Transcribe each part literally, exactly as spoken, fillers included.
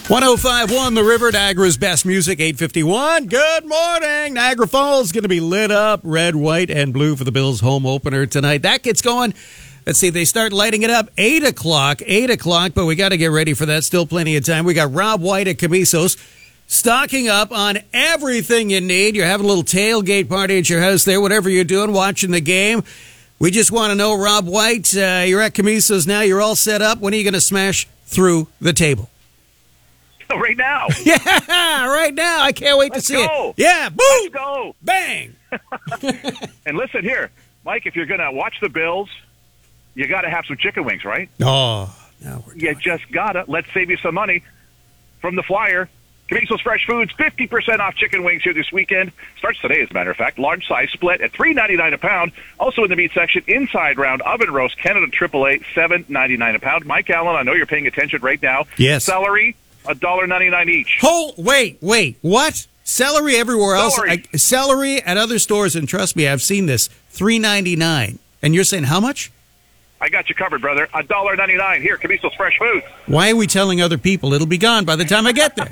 one oh five point one The River, Niagara's best music, eight fifty-one. Good morning. Niagara Falls is going to be lit up red, white, and blue for the Bills home opener tonight. That gets going. Let's see, they start lighting it up eight o'clock, eight o'clock, but we got to get ready for that. Still plenty of time. We got Rob White at Camiso's stocking up on everything you need. You're having a little tailgate party at your house there, whatever you're doing, watching the game. We just want to know, Rob White, uh, you're at Camiso's now. You're all set up. When are you going to smash through the table? Right now. Yeah, right now. I can't wait Let's to see go. it. Yeah, boom. Let's go. Bang. And listen here, Mike, if you're going to watch the Bills, you got to have some chicken wings, right? Oh, now we're You just got to. Let's save you some money from the Flyer. Camiso's Fresh Foods, fifty percent off chicken wings here this weekend. Starts today, as a matter of fact. Large size split at three ninety-nine a pound. Also in the meat section, inside round oven roast, Canada triple A, seven ninety-nine a pound. Mike Allen, I know you're paying attention right now. Yes. Celery, one dollar ninety-nine each. Oh, wait, wait. What? Celery everywhere else? Celery. I, celery at other stores, and trust me, I've seen this, three ninety-nine. And you're saying how much? I got you covered, brother. one dollar ninety-nine here, Camiso's Fresh Foods. Why are we telling other people? It'll be gone by the time I get there.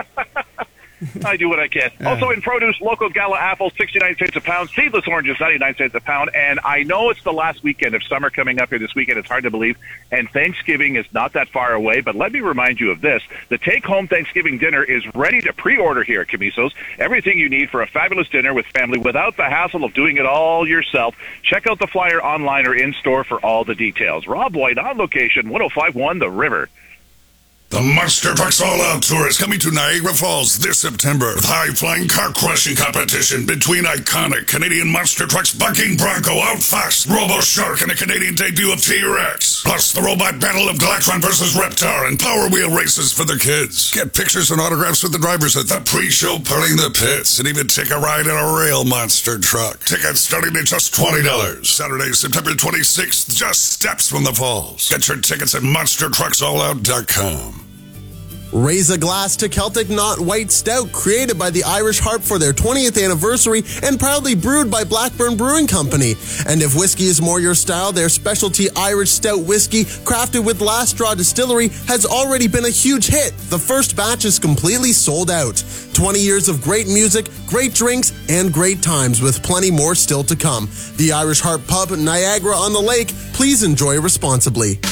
I do what I can. All Also right. in produce, local gala apples, sixty-nine cents a pound. Seedless oranges, ninety-nine cents a pound. And I know it's the last weekend of summer coming up here this weekend. It's hard to believe. And Thanksgiving is not that far away. But let me remind you of this. The take-home Thanksgiving dinner is ready to pre-order here at Camiso's. Everything you need for a fabulous dinner with family without the hassle of doing it all yourself. Check out the flyer online or in-store for all the details. Rob White on location, one oh five point one The River. The Monster Trucks All-Out Tour is coming to Niagara Falls this September with high-flying car-crushing competition between iconic Canadian monster trucks Bucking Bronco, Outfast, Robo-Shark, and a Canadian debut of T-Rex. Plus the robot battle of Galactron versus Reptar and Power Wheel races for the kids. Get pictures and autographs with the drivers at the pre-show pulling the pits and even take a ride in a real monster truck. Tickets starting at just twenty dollars. Saturday, September twenty-sixth, just steps from the falls. Get your tickets at monster trucks all out dot com. Raise a glass to Celtic Knot White Stout, created by the Irish Harp for their twentieth anniversary and proudly brewed by Blackburn Brewing Company. And if whiskey is more your style, their specialty Irish Stout whiskey, crafted with Last Straw Distillery, has already been a huge hit. The first batch is completely sold out. twenty years of great music, great drinks, and great times, with plenty more still to come. The Irish Harp Pub, Niagara on the Lake. Please enjoy responsibly.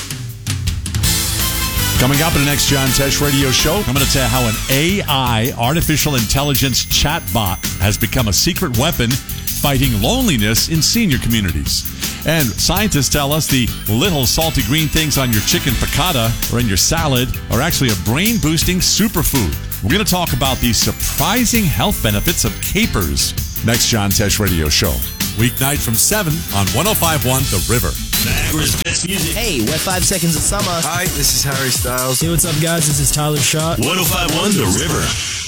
Coming up in the next John Tesh radio show, I'm going to tell you how an A I, artificial intelligence chatbot, has become a secret weapon fighting loneliness in senior communities. And scientists tell us the little salty green things on your chicken piccata or in your salad are actually a brain-boosting superfood. We're going to talk about the surprising health benefits of capers. Next John Tesh radio show. Weeknight from seven on one oh five point one The River. Niagara's best music. Hey, we're Five Seconds of Summer. Hi, this is Harry Styles. Hey, what's up, guys? This is Tyler Schott. one oh five point one The River.